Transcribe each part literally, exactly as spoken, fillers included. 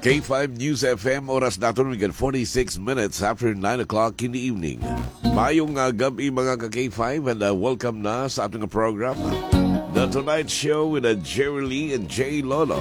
K five News F M, oras natin we get forty-six minutes after nine o'clock in the evening. Mayong uh, gabi mga ka-K five and uh, welcome na sa ating program, The Tonight Show with uh, Jerry Lee and Jay Lolo.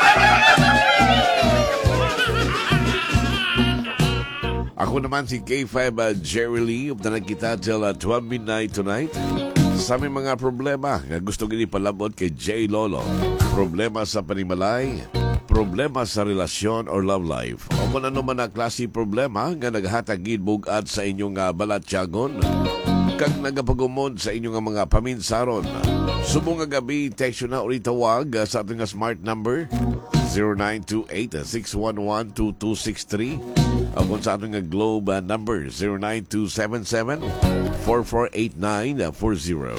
Ako naman si K five uh, Jerry Lee, updanan kita till uh, twelve midnight tonight. Sa may mga problema nga gusto gini palabot kay Jay Lolo, problema sa panimalay, problema sa relasyon or love life, o kung ano man ang klase problema nga naghatagid bugad sa inyong uh, balatyagon, kag nagapagumod sa inyong mga paminsaron. Subong nga gabi, text na ulit tawag uh, sa ating smart number zero nine two eight, six one one, two two six three, o kung sa ating Globe uh, number zero nine two seven seven, four four eight nine four zero.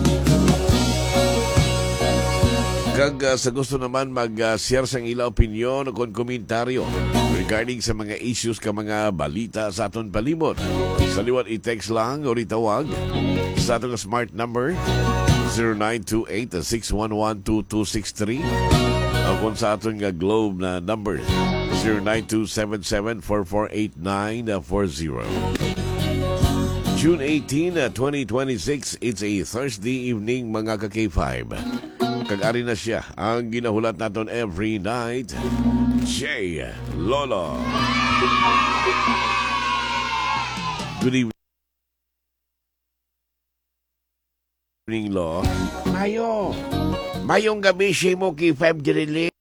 Kag uh, sa gusto naman mag-share uh, sa ila opinyon o kung komentaryo regarding sa mga issues ka mga balita sa aton palimot, sa liwat i-text lang o itawag sa atong smart number zero nine two eight, six one one, two two six three, o kung sa atong uh, Globe na number zero nine two seven seven, four four eight nine four zero. June eighteenth, twenty twenty-six, it's a Thursday evening mga ka-K five. Kag-ari na siya ang ginahulat naton every night, Jay Lolo. Good evening, Lo. Mayo. Mayong gabi siya mo K five Dirili.